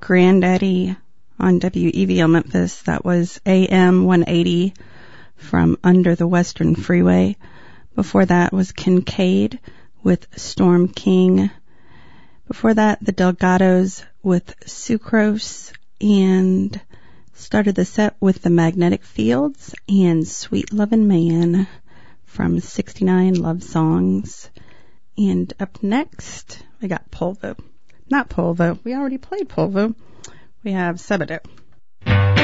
Granddaddy on WEVL Memphis. That was AM 180 from Under the Western Freeway. Before that was Kincaid with Storm King. Before that, the Delgados with Sucrose, and started the set with the Magnetic Fields and Sweet Lovin' Man from 69 Love Songs. And up next, I got Polvo. Not Polvo. We already played Polvo. We have Sebado.